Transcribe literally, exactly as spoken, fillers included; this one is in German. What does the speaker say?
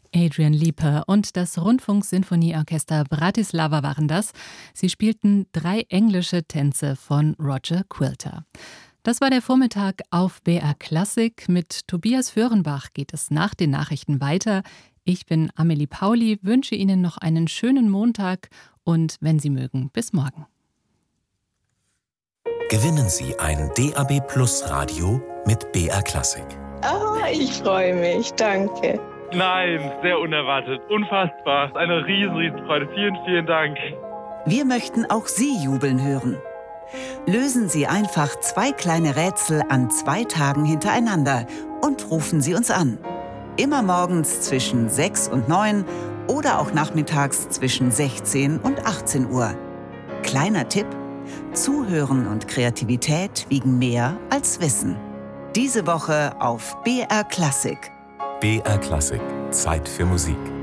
Adrian Lieper und das Rundfunksinfonieorchester Bratislava waren das. Sie spielten drei englische Tänze von Roger Quilter. Das war der Vormittag auf B R Klassik. Mit Tobias Föhrenbach geht es nach den Nachrichten weiter. Ich bin Amelie Pauli, wünsche Ihnen noch einen schönen Montag und, wenn Sie mögen, bis morgen. Gewinnen Sie ein D A B Plus Radio mit B R Klassik. Oh, ich freue mich, danke. Nein, sehr unerwartet, unfassbar. Eine riesen, riesen Freude. Vielen, vielen Dank. Wir möchten auch Sie jubeln hören. Lösen Sie einfach zwei kleine Rätsel an zwei Tagen hintereinander und rufen Sie uns an. Immer morgens zwischen sechs und neun oder auch nachmittags zwischen sechzehn und achtzehn Uhr. Kleiner Tipp: Zuhören und Kreativität wiegen mehr als Wissen. Diese Woche auf B R Klassik. B R Klassik. Zeit für Musik.